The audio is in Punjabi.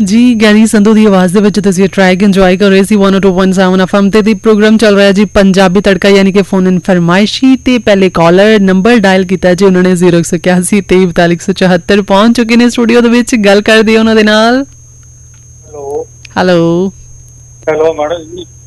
ਜੀ ਗੈਰੀ ਸੰਧੂ ਦੀ ਆਵਾਜ਼ ਦੇ ਵਿੱਚ ਤੁਸੀਂ ਟਰੈਕ ਇੰਜੋਏ ਕਰ ਰਹੇ ਸੀ 102.7 FM ਤੇ ਦੀ ਪ੍ਰੋਗਰਾਮ ਚੱਲ ਰਿਹਾ ਜੀ ਪੰਜਾਬੀ ਤੜਕਾ ਯਾਨੀ ਕਿ ਫੋਨ ਇਨ ਫਰਮਾਇਸ਼ੀ ਤੇ ਪਹਿਲੇ ਕਾਲਰ ਨੰਬਰ ਡਾਇਲ ਕੀਤਾ ਜੀ ਉਹਨਾਂ ਨੇ 0181 4374 ਪਹੁੰਚ ਚੁੱਕੇ ਨੇ ਸਟੂਡੀਓ ਦੇ ਵਿੱਚ ਗੱਲ ਕਰਦੇ ਉਹਨਾਂ ਦੇ ਨਾਲ। ਹੈਲੋ ਹੈਲੋ ਹੈਲੋ ਮੈਡਮ ਜੀ